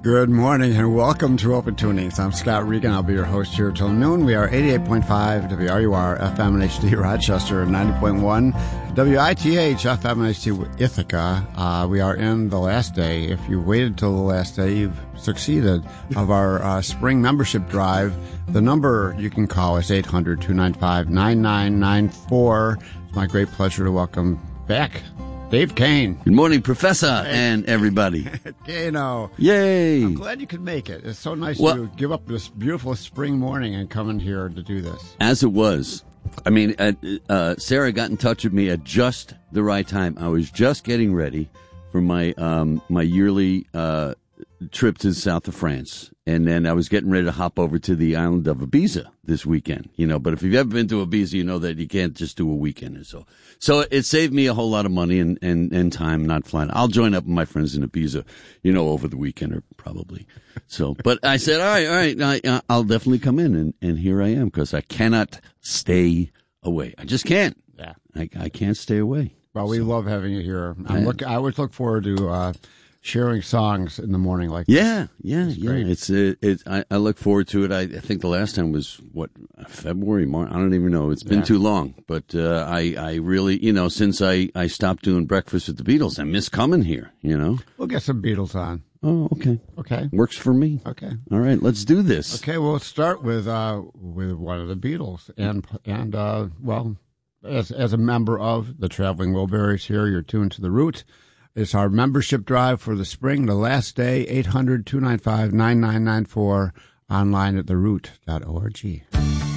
Good morning and welcome to Open Tunings. I'm Scott Regan. I'll be your host here till noon. We are 88.5 WRUR FM and HD Rochester and 90.1 WITH FM and HD Ithaca. We are in the last day. If you waited till the last day, you've succeeded of our spring membership drive. The number you can call is 800-295-9994. It's my great pleasure to welcome back Dave Kane. Good morning, Professor, and everybody. Kano. Yay. I'm glad you could make it. It's so nice to give up this beautiful spring morning and come in here to do this. As it was. I mean, Sarah got in touch with me at just the right time. I was just getting ready for my my yearly trip to the south of France. And then I was getting ready to hop over to the island of Ibiza this weekend, you know. But if you've ever been to Ibiza, you know that you can't just do a weekend or so. So it saved me a whole lot of money and time not flying. I'll join up with my friends in Ibiza, you know, over the weekend or probably. So, but I said, all right, I'll definitely come in. And here I am because I cannot stay away. I just can't. Yeah. I can't stay away. Well, we love having you here. I always look forward to sharing songs in the morning like this. Yeah. I look forward to it. I think the last time was February, March. I don't even know. It's been too long. But I really, you know, since I stopped doing breakfast with the Beatles, I miss coming here. You know. We'll get some Beatles on. Oh, okay. Okay. Works for me. Okay. All right. Let's do this. Okay. We'll start with one of the Beatles, and as a member of the Traveling Wilburys here, you're tuned to The Root. It's our membership drive for the spring, the last day, 800-295-9994, online at theroot.org.